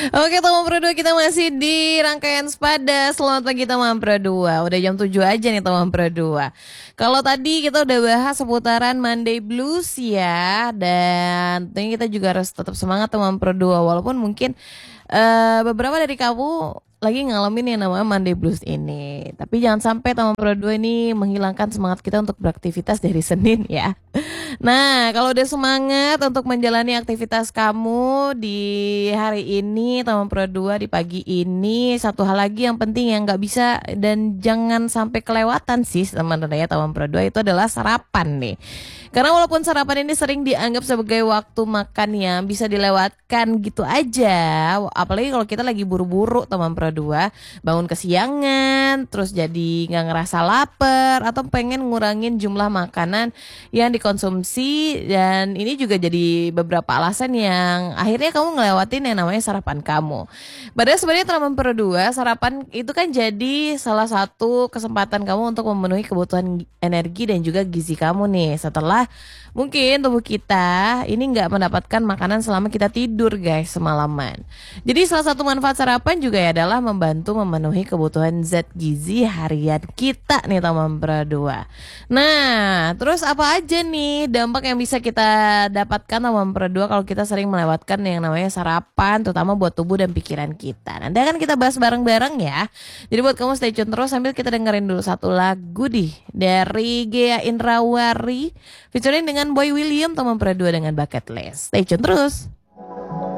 Oke teman Pro 2, kita masih di rangkaian Sepada. Selamat pagi teman Pro 2. Udah jam 7 aja nih teman Pro 2. Kalau tadi kita udah bahas seputaran Monday Blues ya. Dan tentunya kita juga harus tetap semangat teman Pro 2. Walaupun mungkin beberapa dari kamu lagi ngalamin yang namanya Monday Blues ini. Tapi jangan sampai teman Pro 2 ini menghilangkan semangat kita untuk beraktivitas dari Senin ya. Nah, kalau udah semangat untuk menjalani aktivitas kamu di hari ini, teman Pro 2 di pagi ini, satu hal lagi yang penting yang nggak bisa dan jangan sampai kelewatan sih teman-teman ya, teman Pro 2 itu adalah sarapan nih. Karena walaupun sarapan ini sering dianggap sebagai waktu makan yang bisa dilewatkan gitu aja, apalagi kalau kita lagi buru-buru teman Pro 2, bangun kesiangan, terus jadi nggak ngerasa lapar atau pengen ngurangin jumlah makanan yang dikonsumsi, dan ini juga jadi beberapa alasan yang akhirnya kamu ngelewatin yang namanya sarapan kamu. Padahal sebenarnya teman Pro 2, sarapan itu kan jadi salah satu kesempatan kamu untuk memenuhi kebutuhan energi dan juga gizi kamu nih setelah mungkin tubuh kita ini nggak mendapatkan makanan selama kita tidur guys semalaman. Jadi salah satu manfaat sarapan juga ya adalah membantu memenuhi kebutuhan zat gizi harian kita nih teman Pro 2. Nah, terus apa aja nih dampak yang bisa kita dapatkan teman Pro 2 kalau kita sering melewatkan yang namanya sarapan, terutama buat tubuh dan pikiran kita. Nanti akan kita bahas bareng-bareng ya. Jadi buat kamu stay tune terus sambil kita dengerin dulu satu lagu dari Gea Indrawari featuring dengan Boy William teman Pro 2 dengan Bucket List. Stay tune terus.